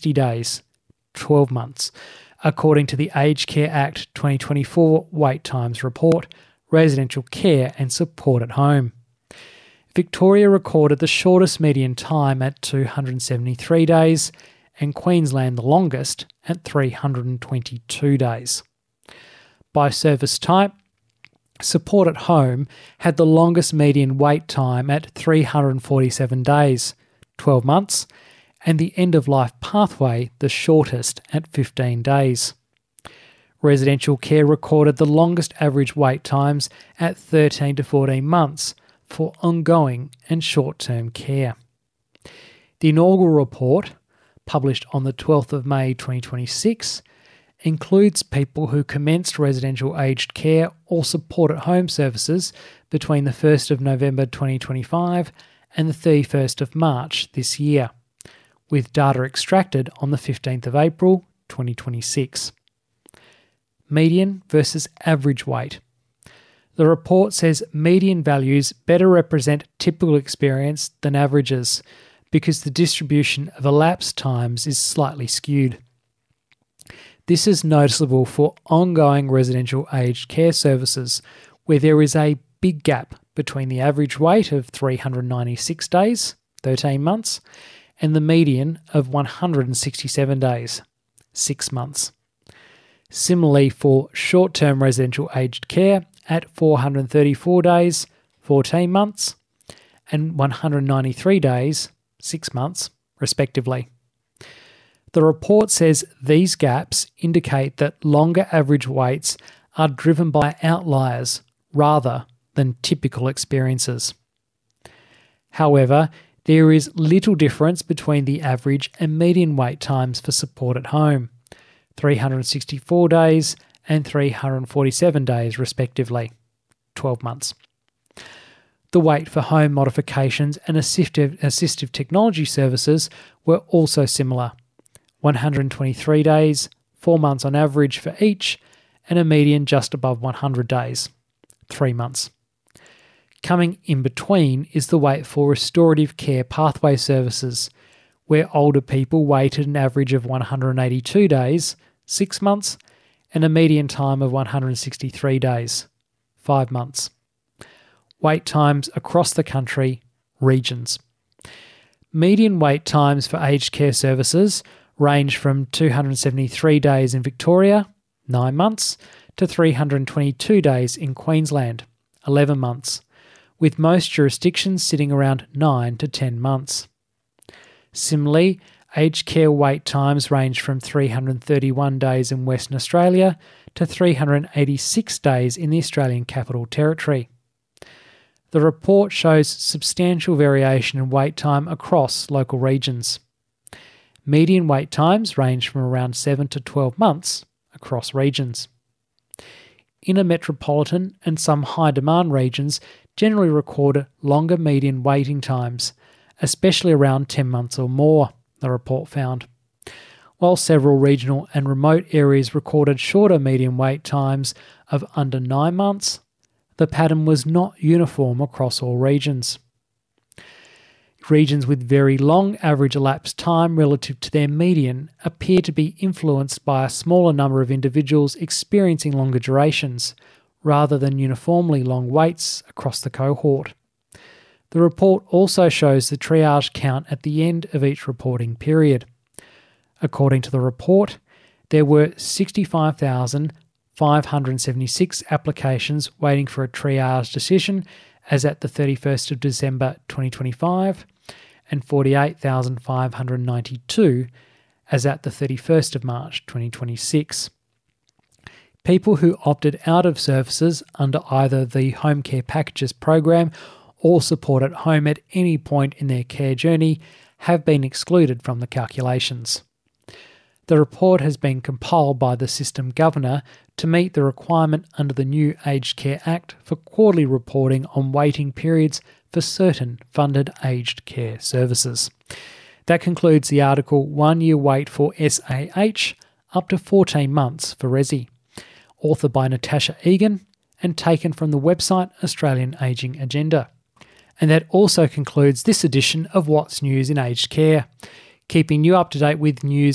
60 days, 12 months, according to the Aged Care Act 2024 Wait Times Report, Residential Care and Support at Home. Victoria recorded the shortest median time at 273 days and Queensland the longest at 322 days. By service type, Support at Home had the longest median wait time at 347 days, 12 months, and the end-of-life pathway the shortest at 15 days. Residential care recorded the longest average wait times at 13 to 14 months for ongoing and short-term care. The inaugural report, published on the 12th of May 2026, includes people who commenced residential aged care or support at home services between the 1st of November 2025 and the 31st of March this year, with data extracted on the 15th of April 2026. Median versus average wait. The report says median values better represent typical experience than averages because the distribution of elapsed times is slightly skewed. This is noticeable for ongoing residential aged care services, where there is a big gap between the average wait of 396 days, 13 months, and the median of 167 days, 6 months. Similarly, for short-term residential aged care at 434 days, 14 months, and 193 days, 6 months, respectively. The report says these gaps indicate that longer average waits are driven by outliers rather than typical experiences. However, there is little difference between the average and median wait times for support at home, 364 days and 347 days respectively, 12 months. The wait for home modifications and assistive technology services were also similar, 123 days, 4 months on average for each, and a median just above 100 days, 3 months. Coming in between is the wait for restorative care pathway services, where older people waited an average of 182 days, 6 months, and a median time of 163 days, 5 months. Wait times across the country, regions. Median wait times for aged care services range from 273 days in Victoria, 9 months, to 322 days in Queensland, 11 months, with most jurisdictions sitting around 9 to 10 months. Similarly, aged care wait times range from 331 days in Western Australia to 386 days in the Australian Capital Territory. The report shows substantial variation in wait time across local regions. Median wait times range from around 7 to 12 months across regions. Inner metropolitan and some high-demand regions generally record longer median waiting times, especially around 10 months or more, the report found. While several regional and remote areas recorded shorter median wait times of under 9 months, the pattern was not uniform across all regions. Regions with very long average elapsed time relative to their median appear to be influenced by a smaller number of individuals experiencing longer durations, rather than uniformly long waits across the cohort. The report also shows the triage count at the end of each reporting period. According to the report, there were 65,576 applications waiting for a triage decision as at the 31st of December 2025 and 48,592 as at the 31st of March 2026. People who opted out of services under either the Home Care Packages program or support at home at any point in their care journey have been excluded from the calculations. The report has been compiled by the System Governor to meet the requirement under the new Aged Care Act for quarterly reporting on waiting periods for certain funded aged care services. That concludes the article 1 year wait for SAH, up to 14 months for Resi, authored by Natasha Egan and taken from the website Australian Ageing Agenda. And that also concludes this edition of What's News in Aged Care, keeping you up to date with news